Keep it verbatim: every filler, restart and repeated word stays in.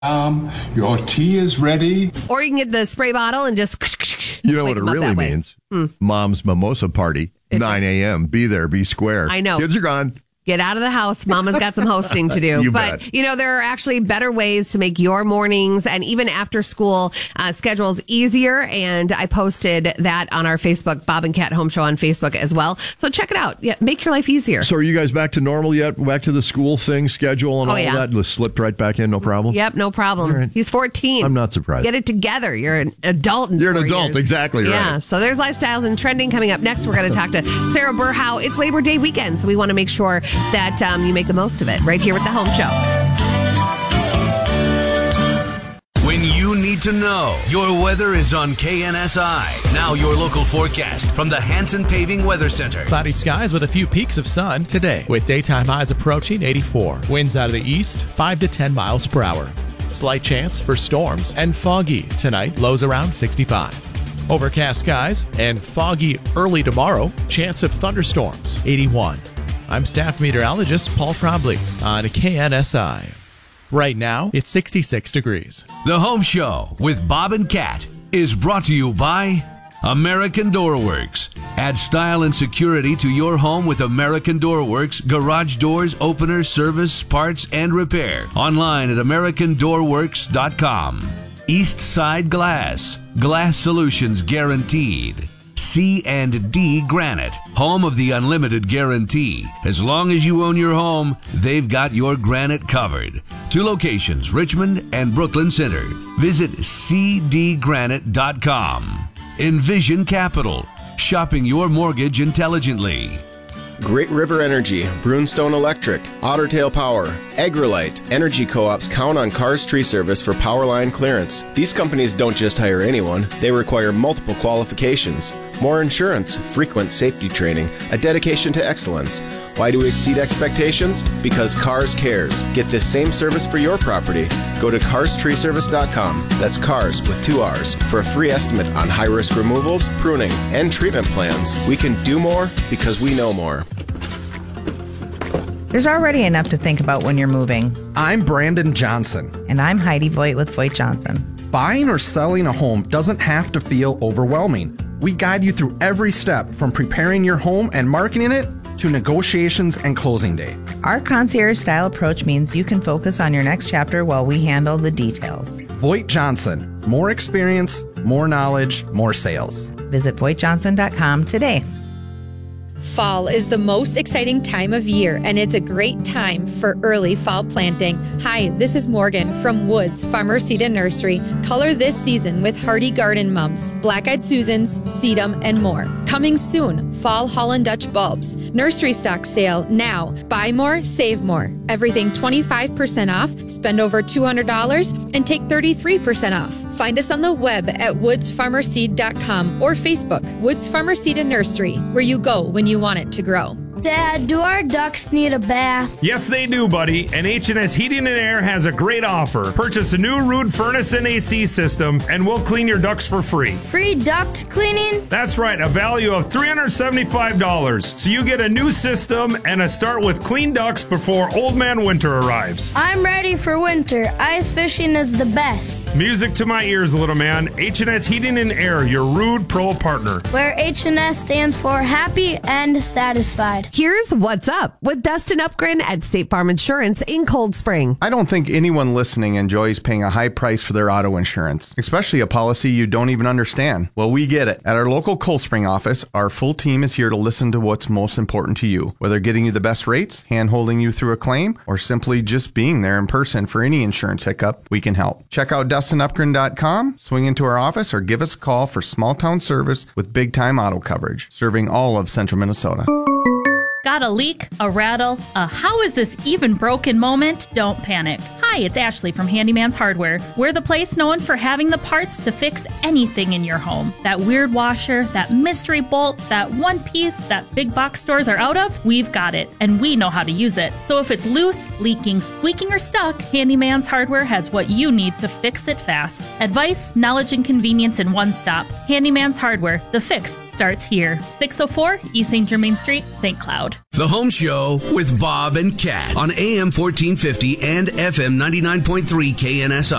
Um, your tea is ready. Or you can get the spray bottle and just... You know what it really means? Mm. Mom's mimosa party, it nine a.m. Be there, be square. I know. Kids are gone. Get out of the house. Mama's got some hosting to do. You but, bet. you know, there are actually better ways to make your mornings and even after school uh, schedules easier. And I posted that on our Facebook, Bob and Kat Home Show on Facebook as well. So check it out. Yeah, make your life easier. So are you guys back to normal yet? Back to the school thing, schedule and oh, all yeah. that? Just slipped right back in, no problem? Yep, no problem. Right. He's fourteen. I'm not surprised. Get it together. You're an adult in You're an four adult, years. exactly right. Yeah, so there's lifestyles and trending coming up next. We're going to talk to Sarah Burhow. It's Labor Day weekend, so we want to make sure that um, you make the most of it right here with the Home Show. When you need to know, your weather is on K N S I. Now your local forecast from the Hanson Paving Weather Center. Cloudy skies with a few peaks of sun today, with daytime highs approaching eighty-four. Winds out of the east, five to ten miles per hour. Slight chance for storms and foggy tonight, lows around sixty-five. Overcast skies and foggy early tomorrow, chance of thunderstorms, eighty-one. I'm staff meteorologist Paul Trombley on K N S I. Right now, it's sixty-six degrees. The Home Show with Bob and Kat is brought to you by American Door Works. Add style and security to your home with American Door Works. Garage doors, openers, service, parts, and repair. Online at american door works dot com. East Side Glass. Glass solutions guaranteed. C and D Granite, home of the unlimited guarantee. As long as you own your home, they've got your granite covered. Two locations, Richmond and Brooklyn Center. Visit c d granite dot com. Envision Capital, shopping your mortgage intelligently. Great River Energy, Brunstone Electric, Ottertail Power, Agrilite, Energy Co-ops count on Cars Tree Service for power line clearance. These companies don't just hire anyone, they require multiple qualifications. More insurance, frequent safety training, a dedication to excellence. Why do we exceed expectations? Because Cars cares. Get this same service for your property. Go to cars tree service dot com. That's cars with two R's. For a free estimate on high-risk removals, pruning, and treatment plans. We can do more because we know more. There's already enough to think about when you're moving. I'm Brandon Johnson. And I'm Heidi Voigt with Voigt Johnson. Buying or selling a home doesn't have to feel overwhelming. We guide you through every step from preparing your home and marketing it to negotiations and closing day. Our concierge-style approach means you can focus on your next chapter while we handle the details. Voigt Johnson. More experience, more knowledge, more sales. Visit voigt johnson dot com today. Fall is the most exciting time of year, and it's a great time for early fall planting. Hi, this is Morgan from Woods Farmer Seed and Nursery. Color this season with hardy garden mums, black-eyed Susans, sedum, and more. Coming soon, fall Holland Dutch bulbs. Nursery stock sale now. Buy more, save more. Everything twenty-five percent off. Spend over two hundred dollars and take thirty-three percent off. Find us on the web at woods farmer seed dot com or Facebook, Woods Farmer Seed and Nursery, where you go when you want it to grow. Dad, do our ducks need a bath? Yes, they do, buddy. And H and S Heating and Air has a great offer. Purchase a new Ruud furnace and A C system, and we'll clean your ducts for free. Free duct cleaning? That's right, a value of three hundred seventy-five dollars. So you get a new system and a start with clean ducts before Old Man Winter arrives. I'm ready for winter. Ice fishing is the best. Music to my ears, little man. H and S Heating and Air, your Ruud Pro partner. Where H and S stands for happy and satisfied. Here's What's Up with Dustin Upgren at State Farm Insurance in Cold Spring. I don't think anyone listening enjoys paying a high price for their auto insurance, especially a policy you don't even understand. Well, we get it. At our local Cold Spring office, our full team is here to listen to what's most important to you, whether getting you the best rates, hand-holding you through a claim, or simply just being there in person for any insurance hiccup, we can help. Check out dustin upgren dot com, swing into our office, or give us a call for small-town service with big-time auto coverage, serving all of central Minnesota. Got a leak, a rattle, a how is this even broken moment? Don't panic. Hi, it's Ashley from Handyman's Hardware. We're the place known for having the parts to fix anything in your home. That weird washer, that mystery bolt, that one piece that big box stores are out of, we've got it, and we know how to use it. So if it's loose, leaking, squeaking, or stuck, Handyman's Hardware has what you need to fix it fast. Advice, knowledge, and convenience in one stop. Handyman's Hardware. The fix starts here. six oh four East Saint Germain Street, Saint Cloud. loud. The Home Show with Bob and Kat on A M fourteen fifty and F M ninety-nine point three K N S I.